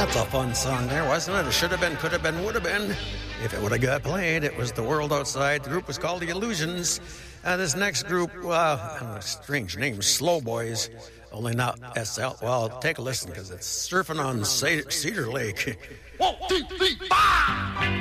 That's a fun song there, wasn't it? It should have been, could have been, would have been. If it would have got played, it was The World Outside. The group was called The Illusions. This next group, a strange name, Slow Boys, only not SL. Well, take a listen because it's Surfing on Cedar Lake. 1, 2, 3, 4!